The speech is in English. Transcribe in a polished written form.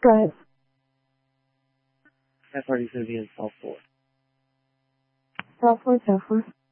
Drive. That party's going to be in South 4. South 4, South 4.